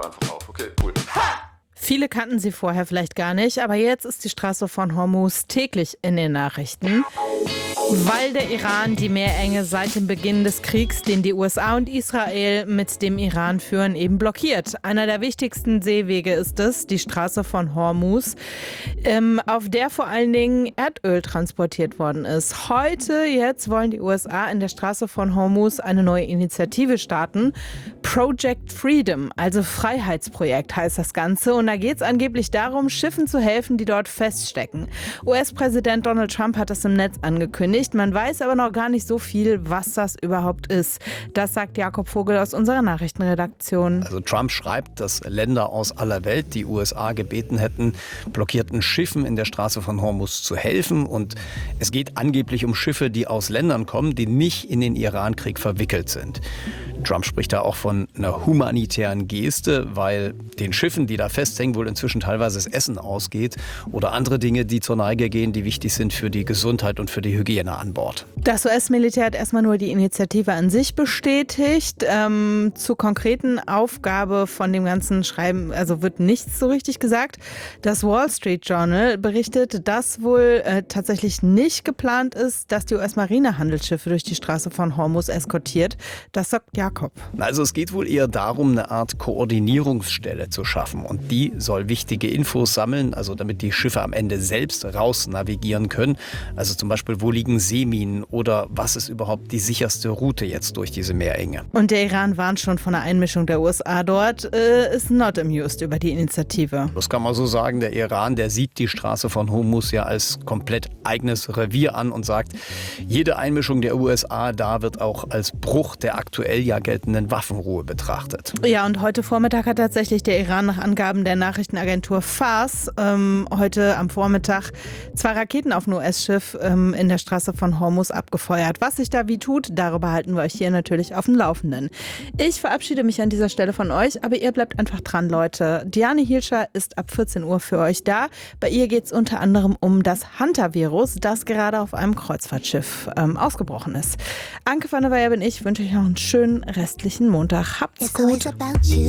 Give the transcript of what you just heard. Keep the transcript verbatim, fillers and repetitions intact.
einfach auf. Okay, cool. Viele kannten sie vorher vielleicht gar nicht, aber jetzt ist die Straße von Hormuz täglich in den Nachrichten, weil der Iran die Meerenge seit dem Beginn des Kriegs, den die U S A und Israel mit dem Iran führen, eben blockiert. Einer der wichtigsten Seewege ist es, die Straße von Hormuz, ähm, auf der vor allen Dingen Erdöl transportiert worden ist. Heute, jetzt wollen die U S A in der Straße von Hormuz eine neue Initiative starten. Project Freedom, also Freiheitsprojekt heißt das Ganze. Und da geht es angeblich darum, Schiffen zu helfen, die dort feststecken. U S-Präsident Donald Trump hat das im Netz angekündigt. Man weiß aber noch gar nicht so viel, was das überhaupt ist. Das sagt Jakob Vogel aus unserer Nachrichtenredaktion. Also Trump schreibt, dass Länder aus aller Welt die U S A gebeten hätten, blockierten Schiffen in der Straße von Hormuz zu helfen. Und es geht angeblich um Schiffe, die aus Ländern kommen, die nicht in den Irankrieg verwickelt sind. Trump spricht da auch von einer humanitären Geste, weil den Schiffen, die da festhängen, wohl inzwischen teilweise das Essen ausgeht oder andere Dinge, die zur Neige gehen, die wichtig sind für die Gesundheit und für die Hygiene an Bord. Das U S-Militär hat erstmal nur die Initiative an sich bestätigt. Ähm, zur konkreten Aufgabe von dem ganzen Schreiben, also wird nichts so richtig gesagt. Das Wall Street Journal berichtet, dass wohl äh, tatsächlich nicht geplant ist, dass die U S-Marine Handelsschiffe durch die Straße von Hormuz eskortiert. Das sagt Jakob. Also es geht wohl eher darum, eine Art Koordinierungsstelle zu schaffen. Und die soll wichtige Infos sammeln, also damit die Schiffe am Ende selbst raus navigieren können. Also zum Beispiel, wo liegen Seeminen oder was ist überhaupt die sicherste Route jetzt durch diese Meerenge. Und der Iran warnt schon von der Einmischung der U S A dort, äh, ist not amused über die Initiative. Das kann man so sagen. Der Iran, der sieht die Straße von Hormuz ja als komplett eigenes Revier an und sagt, jede Einmischung der U S A da wird auch als Bruch der aktuell ja geltenden Waffenruhe betrachtet. Ja, und heute Vormittag hat tatsächlich der Iran nach Angaben der Nachrichtenagentur Fars ähm, heute am Vormittag zwei Raketen auf ein U S-Schiff ähm, in der Straße von Hormuz abgefeuert. Was sich da wie tut, darüber halten wir euch hier natürlich auf dem Laufenden. Ich verabschiede mich an dieser Stelle von euch, aber ihr bleibt einfach dran, Leute. Diane Hielscher ist ab vierzehn Uhr für euch da. Bei ihr geht es unter anderem um das Hunter-Virus, das gerade auf einem Kreuzfahrtschiff ähm, ausgebrochen ist. Anke van der Weyer bin ich, wünsche euch noch einen schönen restlichen Montag. Habt's gut.